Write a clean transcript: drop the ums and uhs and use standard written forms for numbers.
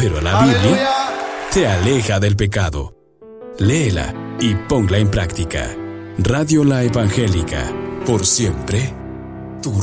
pero la Biblia te aleja del pecado. Léela y ponla en práctica. Radio La Evangélica, por siempre